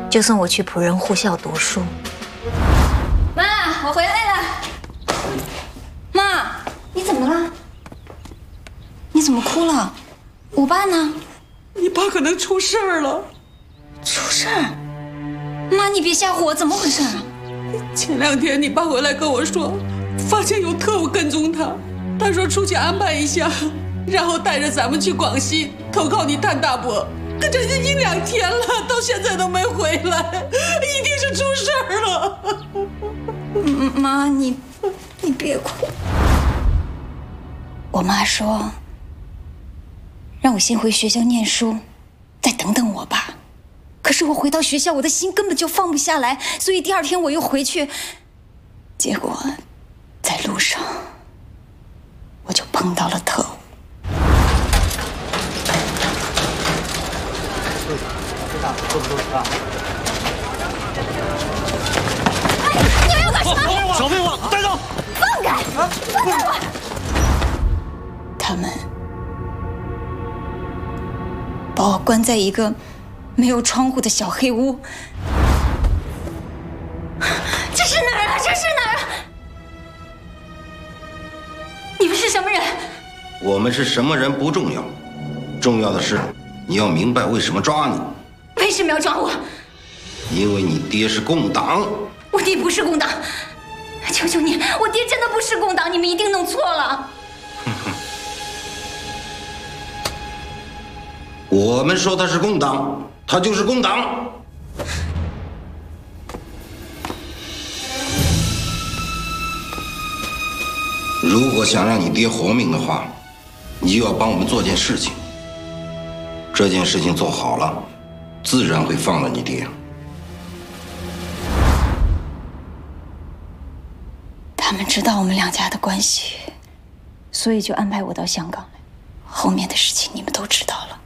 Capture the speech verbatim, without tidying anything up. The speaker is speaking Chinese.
就送我去仆人护校读书。 妈，我回来了。妈，你怎么了？你怎么哭了？我爸呢？ 你爸可能出事儿了。 出事儿？妈，你别吓唬我，怎么回事啊？ 前两天你爸回来跟我说，发现有特务跟踪他，他说出去安排一下，然后带着咱们去广西投靠你谭大伯。可这已经一两天了，到现在都没回来，一定是出事儿了。 嗯，妈，你你别哭。我妈说，让我先回学校念书，再等等我爸。可是我回到学校，我的心根本就放不下来，所以第二天我又回去，结果在路上我就碰到了特务。哎，你们要干什么？ 小废物，带走！ 放开！放开我！他们把我关在一个没有窗户的小黑屋。这是哪儿啊？这是哪儿啊？你们是什么人？ 我们是什么人不重要，重要的是你要明白为什么抓你。 为什么要抓我？ 因为你爹是共党。 我爹不是共党，求求你，我爹真的不是共党，你们一定弄错了。 我们说他是共党，他就是共党。如果想让你爹活命的话，你就要帮我们做件事情。这件事情做好了，自然会放了你爹。 他们知道我们两家的关系，所以就安排我到香港来。后面的事情你们都知道了。